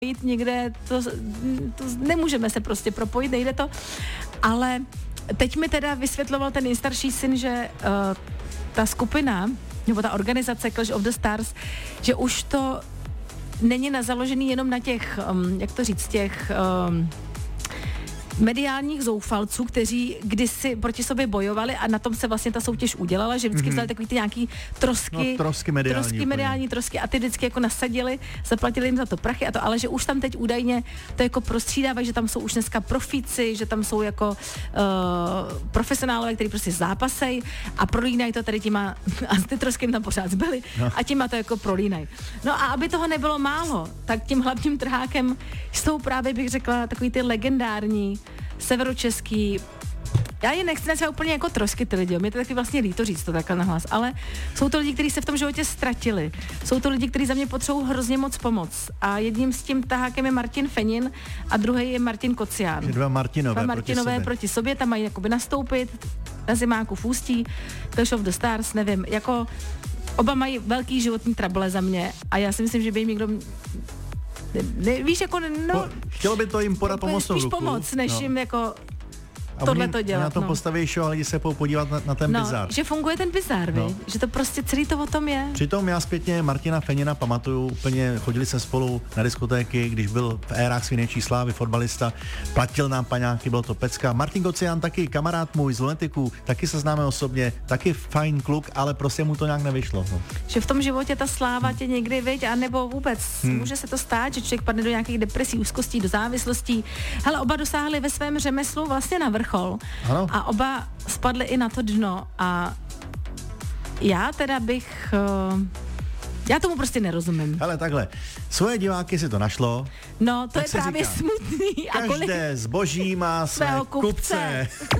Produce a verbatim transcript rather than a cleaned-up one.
jít někde, to, to nemůžeme se prostě propojit, nejde to, ale teď mi teda vysvětloval ten nejstarší syn, že uh, ta skupina, nebo ta organizace Clash of the Stars, že už to není na založený jenom na těch, um, jak to říct, těch um, mediálních zoufalců, kteří kdysi proti sobě bojovali a na tom se vlastně ta soutěž udělala, že vždycky mm-hmm. vzali takový ty nějaký trosky, no, trosky mediální, trosky, mediální trosky a ty vždycky jako nasadili, zaplatili jim za to prachy a to, ale že už tam teď údajně to jako prostřídávají, že tam jsou už dneska profíci, že tam jsou jako uh, profesionálové, kteří prostě zápasejí a prolínají to tady těma, a ty trosky jim tam pořád zbyly no. a těma to jako prolínají. No a aby toho nebylo málo, tak tím hlavním trhákem jsou právě, bych řekla, takový ty legendární severočeský, já je nechci nazvat úplně jako trosky ty lidi, mě to taky vlastně líto říct to takhle nahlas, ale jsou to lidi, kteří se v tom životě ztratili. Jsou to lidi, kteří za mě potřebují hrozně moc pomoc. A jedním z tím tahákem je Martin Fenin a druhý je Martin Kocián. Dva Martinové, dva Martinové proti sobě. proti sobě, tam mají jakoby nastoupit na zimáku v Ústí, Clash of the Stars, nevím, jako oba mají velký životní trable za mě a já si myslím, že by jim někdo Ne, ne, víš, jako, no... Po, chtělo by to jim podat pomocnou ruku. Spíš pomoc, než no. jim jako tohle to dělat. A na tom no. postaví show a lidi se budou podívat na, na ten no, bizár. Že funguje ten bizár, no. Že to prostě celý to o tom je. Přitom já zpětně Martina Fenina pamatuju, úplně chodili se spolu na diskotéky, když byl v érách svinější slávy, fotbalista, platil nám paňáky, bylo to pecka. Martin Kocián taky kamarád můj z Lunetiku, taky se známe osobně, taky fajn kluk, ale prostě mu to nějak nevyšlo. No. Že v tom životě ta sláva hmm. tě někdy viď, anebo vůbec hmm. může se to stát, že člověk padne do nějakých depresí, úzkostí, do závislostí. Hele, oba dosáhli ve svém řemeslu vlastně na vrchol. Ano. A oba spadli i na to dno a já teda bych... Uh, já tomu prostě nerozumím. Ale takhle, svoje diváky si to našlo. No, to je právě říká, smutný. A každé kolik zboží má svého kupce. kupce.